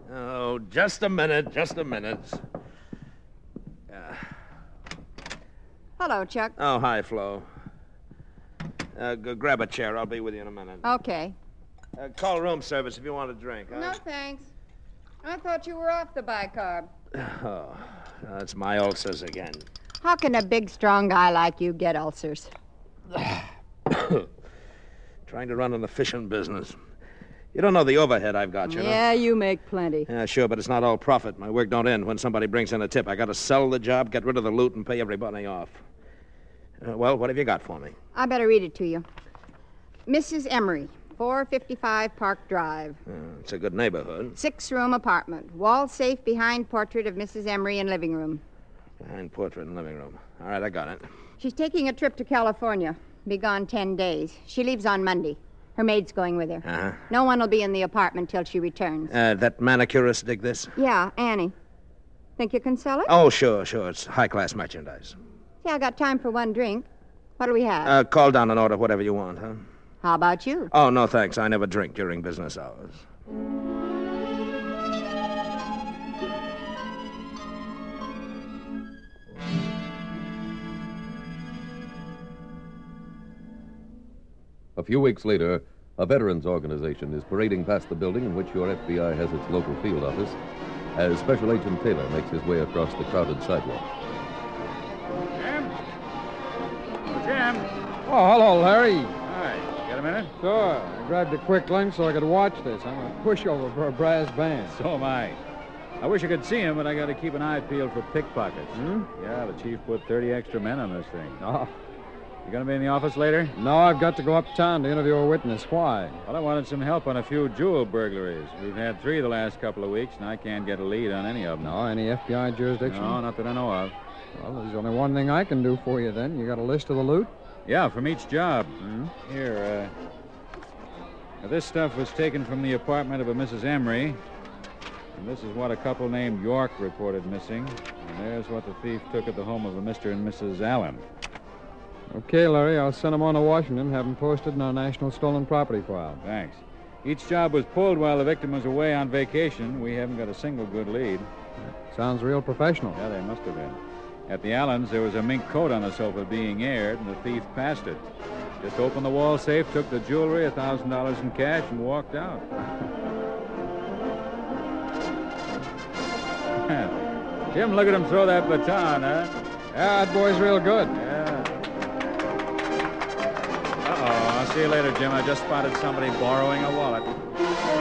Oh, just a minute. Hello, Chuck. Oh, hi, Flo. Grab a chair. I'll be with you in a minute. Okay. Call room service if you want a drink. Huh? No, thanks. I thought you were off the bicarb. Oh, that's my ulcers again. How can a big, strong guy like you get ulcers? Trying to run in the fishing business. You don't know the overhead I've got, you know? Yeah, you make plenty. Yeah, sure, but it's not all profit. My work don't end when somebody brings in a tip. I got to sell the job, get rid of the loot, and pay everybody off. Well, what have you got for me? I better read it to you. Mrs. Emery, 455 Park Drive. It's a good neighborhood. 6-room apartment. Wall safe behind portrait of Mrs. Emery in living room. Behind portrait in living room. All right, I got it. She's taking a trip to California. Be gone 10 days. She leaves on Monday. Her maid's going with her. Uh-huh. No one will be in the apartment till she returns. That manicurist dig this? Yeah, Annie. Think you can sell it? Oh, sure. It's high-class merchandise. See, I got time for one drink. What do we have? Call down and order whatever you want, huh? How about you? Oh, no, thanks. I never drink during business hours. A few weeks later, a veterans organization is parading past the building in which your FBI has its local field office as Special Agent Taylor makes his way across the crowded sidewalk. Jim? Oh, Jim. Oh, hello, Larry. Hi. Got a minute? Sure. I grabbed a quick lunch so I could watch this. I'm a pushover for a brass band. So am I. I wish I could see him, but I got to keep an eye peeled for pickpockets. Yeah, the chief put 30 extra men on this thing. Oh, You going to be in the office later? no, I've got to go uptown to interview a witness. Why? Well, I wanted some help on a few jewel burglaries. We've had 3 the last couple of weeks, and I can't get a lead on any of them. No, any FBI jurisdiction? No, not that I know of. Well, there's only one thing I can do for you then. You got a list of the loot? Yeah, from each job. Here, now this stuff was taken from the apartment of a Mrs. Emery. And this is what a couple named York reported missing. And there's what the thief took at the home of a Mr. and Mrs. Allen. Okay, Larry, I'll send them on to Washington, have them posted in our National Stolen Property File. Thanks. Each job was pulled while the victim was away on vacation. We haven't got a single good lead. Sounds real professional. Yeah, they must have been. At the Allens, there was a mink coat on the sofa being aired, and the thief passed it. Just opened the wall safe, took the jewelry, $1,000 in cash, and walked out. Jim, look at him throw that baton, huh? Yeah, that boy's real good. Yeah. Uh-oh. I'll see you later, Jim. I just spotted somebody borrowing a wallet.